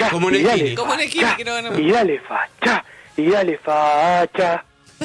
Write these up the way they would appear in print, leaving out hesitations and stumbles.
Como en Esquini. Como en Esquini, que no ganamos. Y dale facha, y dale facha.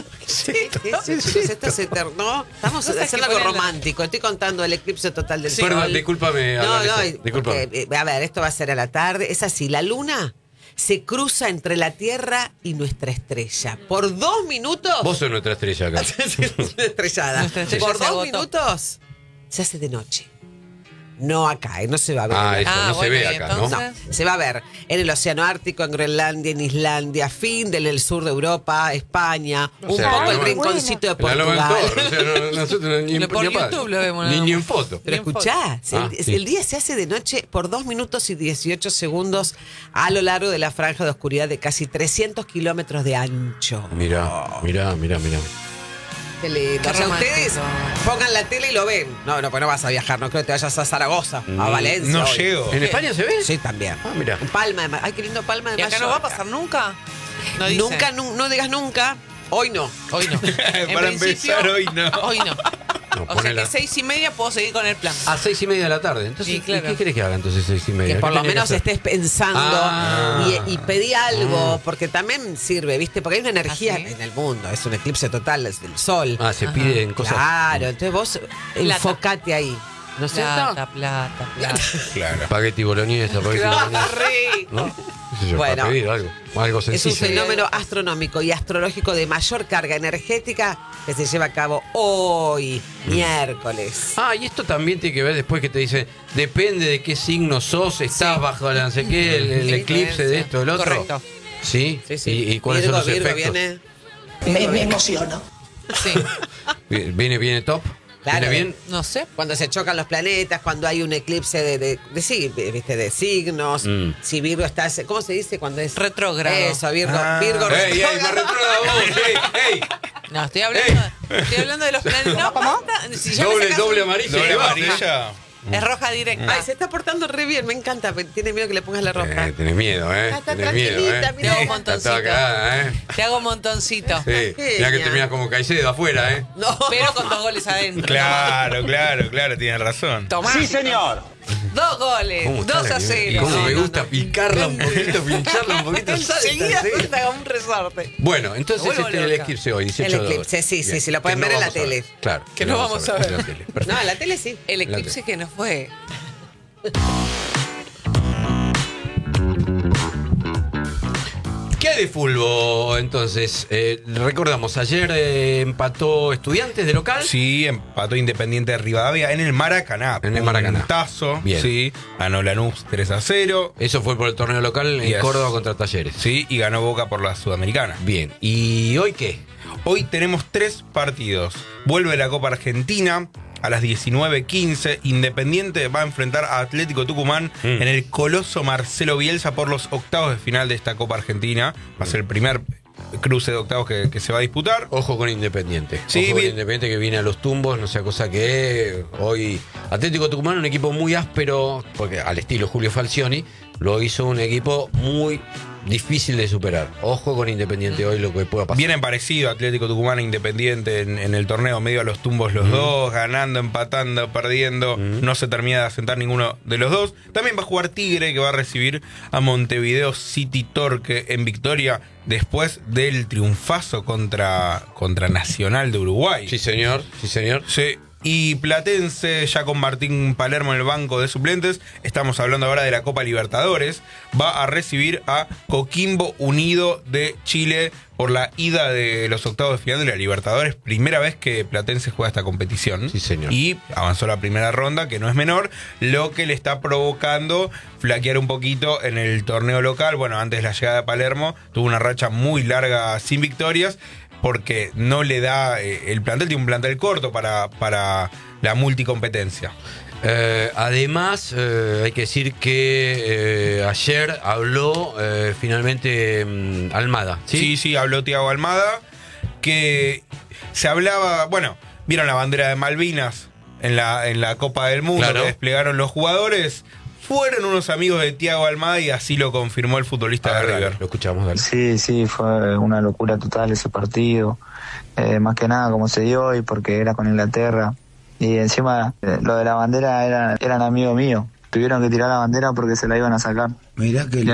Esto se eternó. Estamos haciendo algo romántico. Estoy contando el eclipse total del sol. Perdón, discúlpame. Discúlpame. A ver, esto va a ser a la tarde. Es así, la luna se cruza entre la Tierra y nuestra estrella. Por 2 minutos... Vos sos nuestra estrella acá. Estrellada. Nuestra estrella Por se 2 agotó. minutos se hace de noche. No acá, no se va a ver. Eso, no se bueno, ve y acá, ¿no? entonces... No, se va a ver en el Océano Ártico, en Groenlandia, en Islandia, fin del sur de Europa, España, un sea, poco no, el rinconcito de La lo ven Portugal. todo, o sea, nosotros ni Por ni aparte. YouTube lo vemos, Ni ¿no? en foto. Pero escuchá, Sí. el día se hace de noche por 2 minutos y 18 segundos a lo largo de la franja de oscuridad de casi 300 kilómetros de ancho. Mirá. Qué lindo. Qué O sea, romántico. ustedes pongan la tele y lo ven. No, pues no vas a viajar, no creo que te vayas a Zaragoza, a Valencia. No hoy. llego. ¿En España se ve? Sí, también. Ah, mirá. Palma de Ay, qué lindo Palma de ¿Y acá no va a pasar nunca? No dice. Nunca, no digas nunca. Hoy no. Hoy no. En Para principio, empezar, hoy no. Hoy no. No, O sea ponela. que 6:30 puedo seguir con el plan. A 6:30 de la tarde. Entonces, Sí, claro. ¿qué querés que haga entonces 6:30? Que por ¿Qué lo tenés menos que hacer? estés pensando y pedí algo, porque también sirve, ¿viste? Porque hay una energía ¿Ah, sí? en el mundo, es un eclipse total, es del sol. Ah, se piden cosas. Claro, entonces vos Plata. enfocate ahí, ¿no es Plata, cierto? plata. Claro. Espagueti boloñesa, ¿no? ¿Qué sé yo, Bueno. para pedir algo Es sencillo. un fenómeno astronómico y astrológico de mayor carga energética que se lleva a cabo hoy, miércoles. Ah, y esto también tiene que ver después que te dicen, depende de qué signo sos, estás bajo la no sé qué, el eclipse de esto, del otro. Correcto. ¿Sí? Sí, sí. ¿Y cuáles son los Virgo efectos? viene. Me emociono. Sí. ¿Viene top? Claro. ¿Viene bien? No sé. Cuando se chocan los planetas, cuando hay un eclipse de signos, si Virgo está, ¿cómo se dice cuando es? Retrógrado. Eso, Virgo. Ah. Virgo ¡Ey, me retrógrada vos! ¡Ey! No, estoy hablando de los planetas. No, basta. Si ya me Doble, sacás doble un- amarilla. Doble que va. amarilla. Es roja directa. Ay, se está portando re bien, me encanta, pero tiene miedo que le pongas la roja. Tenés miedo, Está Tenés miedo, tranquilita, Te mira. hago un Está montoncito. toda cagada, Te hago un montoncito. Sí. Mirá que termina como Caicedo afuera, No, Pero con 2 goles adentro. Claro, tienes razón. Tomá. Sí, señor. 2 goles. ¿Cómo está 2-0. Cómo me No, gusta no. picarla un poquito, pincharla un poquito. Enseguida suelta un resorte. Bueno, entonces Me vuelvo este es el loca. eclipse hoy, 18 El eclipse, sí, Bien. sí, lo pueden Que ver en la vamos a ver. tele. Claro. Que no vamos a ver. en la tele. Perfecto. No, en la tele sí. El eclipse que no fue. ¿Qué hay de fútbol entonces? Recordamos, ayer empató Estudiantes de local. Sí, empató Independiente de Rivadavia en el Maracaná. En el Maracaná. Puntazo, Bien. sí. Ganó Lanús 3-0. Eso fue por el torneo local en Yes. Córdoba contra Talleres. Sí, y ganó Boca por la Sudamericana. Bien. ¿Y hoy qué? Hoy tenemos 3 partidos. Vuelve la Copa Argentina a las 19:15. Independiente va a enfrentar a Atlético Tucumán en el Coloso Marcelo Bielsa por los octavos de final de esta Copa Argentina. Va a ser el primer cruce de octavos que se va a disputar. Ojo con Independiente. Sí, Ojo con bien. Independiente que viene a los tumbos, no sea cosa que hoy Atlético Tucumán, un equipo muy áspero, porque al estilo Julio Falcioni, lo hizo un equipo muy difícil de superar. Ojo con Independiente hoy lo que pueda pasar. Vienen parecido Atlético Tucumán e Independiente en el torneo, medio a los tumbos los dos, ganando, empatando, perdiendo. No se termina de asentar ninguno de los dos. También va a jugar Tigre, que va a recibir a Montevideo City Torque en victoria después del triunfazo contra Nacional de Uruguay. Sí, señor. Sí, señor. Sí. Y Platense, ya con Martín Palermo en el banco de suplentes, estamos hablando ahora de la Copa Libertadores, va a recibir a Coquimbo Unido de Chile por la ida de los octavos de final de la Libertadores. Primera vez que Platense juega esta competición. Sí, señor. Y avanzó la primera ronda, que no es menor, lo que le está provocando flaquear un poquito en el torneo local. Bueno, antes de la llegada de Palermo, tuvo una racha muy larga sin victorias, porque no le da, el plantel tiene un plantel corto para la multicompetencia. Además, hay que decir que ayer habló finalmente Almada. Sí, habló Thiago Almada, que se hablaba, bueno, vieron la bandera de Malvinas en la Copa del Mundo, Claro. que desplegaron los jugadores. Fueron unos amigos de Thiago Almada y así lo confirmó el futbolista de River. Lo escuchamos, dale. Sí, fue una locura total ese partido. Más que nada como se dio y porque era con Inglaterra. Y encima lo de la bandera eran amigos míos. Tuvieron que tirar la bandera porque se la iban a sacar. Mirá que